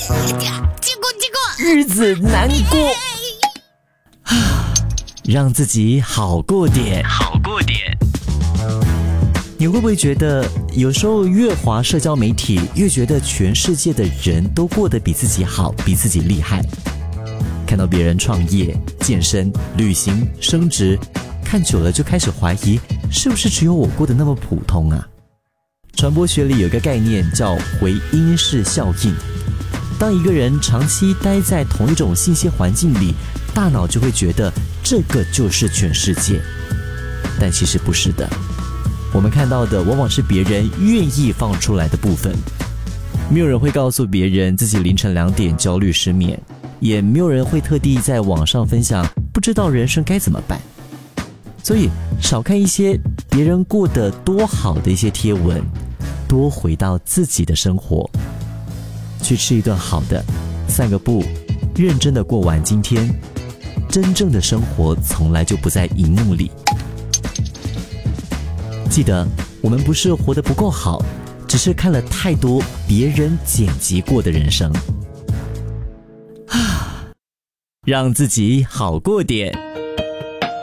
结果日子难过让自己好过点。你会不会觉得有时候越滑社交媒体，越觉得全世界的人都过得比自己好，比自己厉害？看到别人创业、健身、旅行、升职，看久了就开始怀疑，是不是只有我过得那么普通啊？传播学里有个概念叫回音式效应。当一个人长期待在同一种信息环境里，大脑就会觉得这个就是全世界。但其实不是的，我们看到的往往是别人愿意放出来的部分。没有人会告诉别人自己凌晨2点焦虑失眠，也没有人会特地在网上分享不知道人生该怎么办。所以少看一些别人过得多好的一些贴文，多回到自己的生活，去吃一顿好的，散个步，认真的过完今天。真正的生活从来就不在荧幕里。记得，我们不是活得不够好，只是看了太多别人剪辑过的人生。让自己好过点。